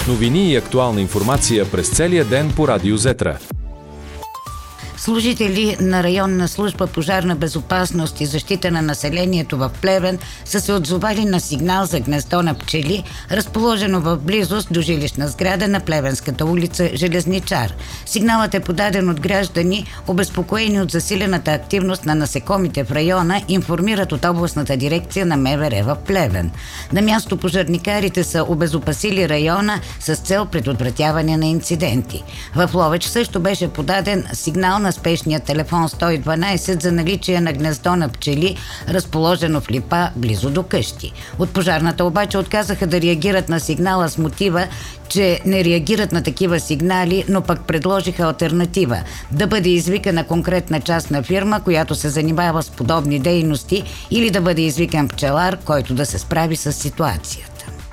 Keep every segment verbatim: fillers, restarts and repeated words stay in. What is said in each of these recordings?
Новини и актуална информация през целия ден по Радио Зетра. Служители на районна служба пожарна безопасност и защита на населението в Плевен са се отзовали на сигнал за гнездо на пчели, разположено в близост до жилищна сграда на Плевенската улица Железничар. Сигналът е подаден от граждани, обезпокоени от засилената активност на насекомите в района, информират от областната дирекция на МВР в Плевен. На място пожарникарите са обезопасили района с цел предотвратяване на инциденти. В Ловеч също беше подаден сигнал на спешния телефон сто и дванайсет за наличие на гнездо на пчели, разположено в липа близо до къщи. От пожарната обаче отказаха да реагират на сигнала с мотива, че не реагират на такива сигнали, но пък предложиха алтернатива – да бъде извикана конкретна частна фирма, която се занимава с подобни дейности, или да бъде извикан пчелар, който да се справи с ситуацията.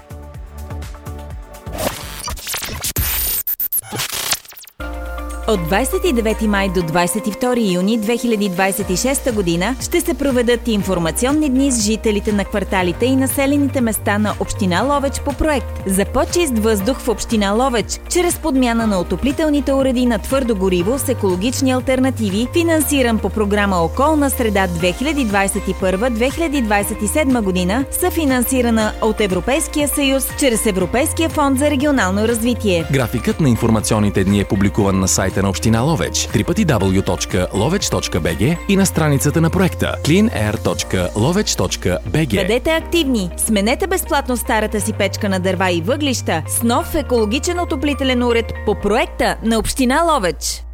От двайсет и девети май до двайсет и втори юни две хиляди двайсет и шеста година ще се проведат информационни дни с жителите на кварталите и населените места на община Ловеч по проект за по-чист въздух в община Ловеч, чрез подмяна на отоплителните уреди на твърдо гориво с екологични алтернативи, финансиран по програма Околна среда две хиляди двайсет и първа - две хиляди двайсет и седма година, съфинансирана от Европейския съюз чрез Европейския фонд за регионално развитие. Графикът на информационните дни е публикуван на сайта на община Ловеч дабъл ю дабъл ю дабъл ю точка ловеч точка би джи и на страницата на проекта клин ейр точка ловеч точка би джи. Бъдете активни! Сменете безплатно старата си печка на дърва и въглища с нов екологичен отоплителен уред по проекта на община Ловеч.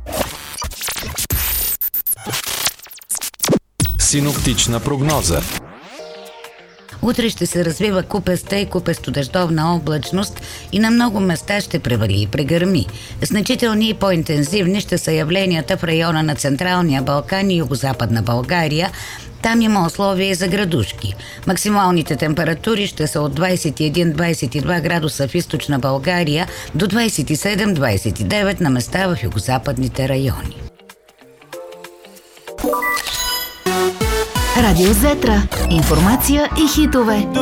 Синоптична прогноза. Утре ще се развива купеста и купесто-дъждовна облачност и на много места ще превали и прегърми. Значителни и по-интензивни ще са явленията в района на Централния Балкан и Югозападна България. Там има условия и за градушки. Максималните температури ще са от двайсет и един - двайсет и два градуса в източна България до двайсет и седем - двайсет и девет на места в югозападните райони. Радио Зетра. Информация и хитове.